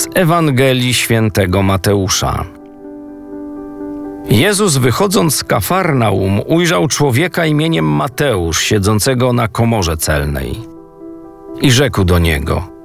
Ewangelii Świętego Mateusza. Jezus, wychodząc z Kafarnaum, ujrzał człowieka imieniem Mateusz, siedzącego na komorze celnej. I rzekł do niego: